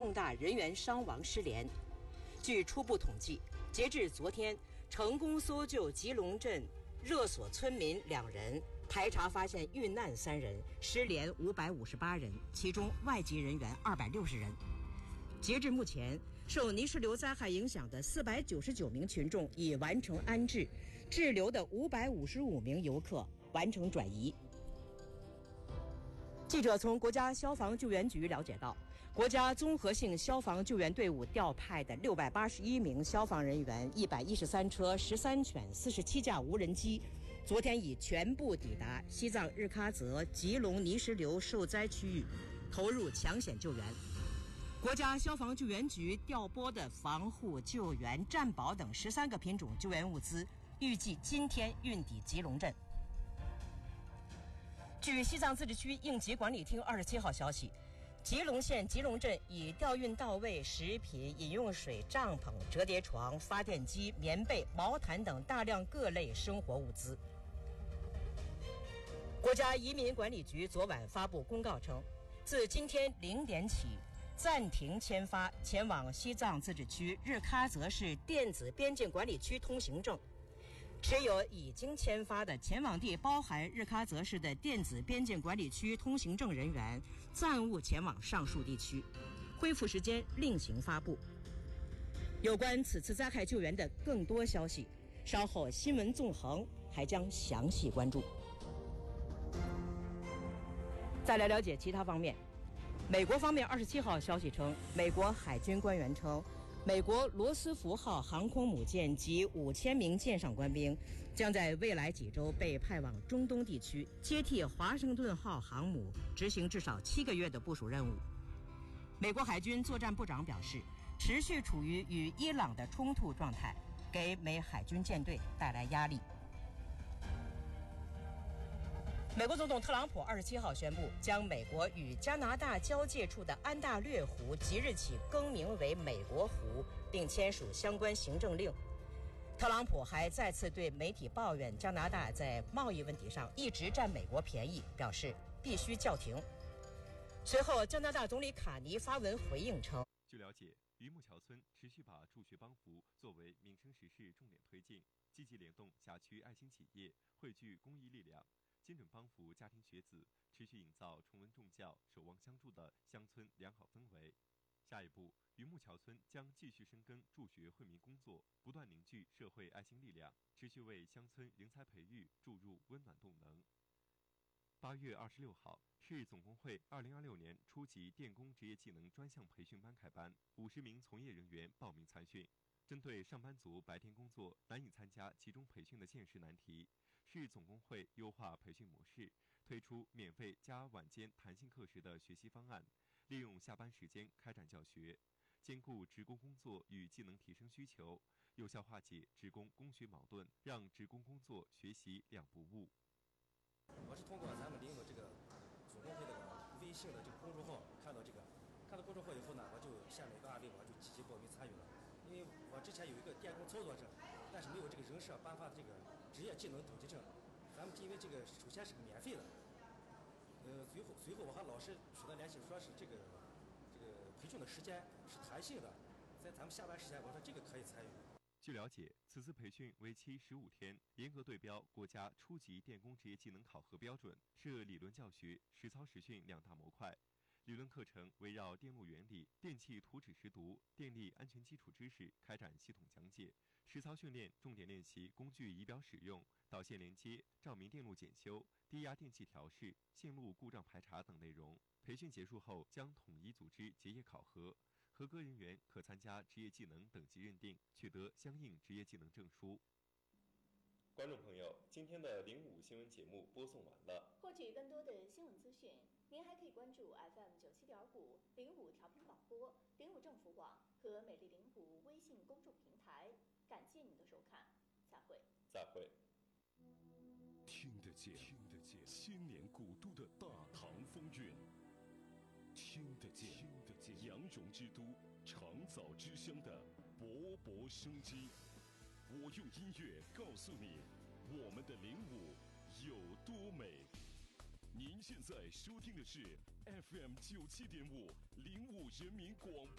重大人员伤亡失联。据初步统计，截至昨天，成功搜救吉隆镇热所村民2人，排查发现遇难3人，失联558人，其中外籍人员260人。截至目前，受泥石流灾害影响的499名群众已完成安置，滞留的555名游客完成转移。记者从国家消防救援局了解到，国家综合性消防救援队伍调派的681名消防人员、113车、13犬、47架无人机，昨天已全部抵达西藏日喀则、吉隆泥石流受灾区域，投入抢险救援。国家消防救援局调拨的防护、救援、战保等13个品种救援物资，预计今天运抵吉隆镇。据西藏自治区应急管理厅27号消息，吉隆县吉隆镇已调运到位食品、饮用水、帐篷、折叠床、发电机、棉被、毛毯等大量各类生活物资。国家移民管理局昨晚发布公告称，自今天0点起，暂停签发前往西藏自治区日喀则市电子边境管理区通行证。持有已经签发的前往地包含日喀则市的电子边境管理区通行证人员，暂勿前往上述地区。恢复时间另行发布。有关此次灾害救援的更多消息，稍后新闻纵横还将详细关注。再来了解其他方面。美国方面27号消息称，美国海军官员称，美国罗斯福号航空母舰及5000名舰上官兵将在未来几周被派往中东地区，接替华盛顿号航母执行至少7个月的部署任务。美国海军作战部长表示，持续处于与伊朗的冲突状态，给美海军舰队带来压力。美国总统特朗普27号宣布，将美国与加拿大交界处的安大略湖即日起更名为美国湖，并签署相关行政令。特朗普还再次对媒体抱怨加拿大在贸易问题上一直占美国便宜，表示必须叫停。随后，加拿大总理卡尼发文回应称， 据了解，榆木桥村持续把助学帮扶作为民生实事重点推进，积极联动辖区爱心企业，汇聚公益力量，精准帮扶家庭学子，持续营造重温重教、守望相助的乡村良好氛围。下一步，榆木桥村将继续深耕助学惠民工作，不断凝聚社会爱心力量，持续为乡村人才培育注入温暖动能。8月26号，市总工会2026年初级电工职业技能专项培训班开班，50名从业人员报名参训。针对上班族白天工作难以参加集中培训的现实难题，市总工会优化培训模式，推出免费加晚间弹性课时的学习方案，利用下班时间开展教学，兼顾职工工作与技能提升需求，有效化解职工供学矛盾，让职工工作学习两不误。 我是通过咱们领导这个总工会这个微信的这个公众号看到公众号以后呢，我就下面一个案例，我就积极报名参与了。因为我之前有一个电工操作证，但是没有这个人社颁发的这个职业技能等级证。咱们因为这个首先是个免费的，随后我和老师取得联系，说是这个培训的时间是弹性的，在咱们下班时间，我说这个可以参与。 据了解，此次培训为期15天，严格对标国家初级电工职业技能考核标准，设理论教学、实操实训2大模块。理论课程围绕电路原理、电气图纸识读、电力安全基础知识开展系统讲解；实操训练重点练习工具仪表使用、导线连接、照明电路检修、低压电器调试、线路故障排查等内容。培训结束后将统一组织结业考核，合格人员可参加职业技能等级认定，取得相应职业技能证书。观众朋友，今天的05新闻节目播送完了。 获取更多的新闻资讯，您还可以关注 FM97.5 05调频广播、05政府网和美丽05微信公众平台。感谢您的收看，再会。 再会。 听得见千年古都的大唐风韵，听得见羊绒之都长枣之乡的勃勃生机。我用音乐告诉你，我们的05有多美。您现在收听的是 FM97.5 05人民广播。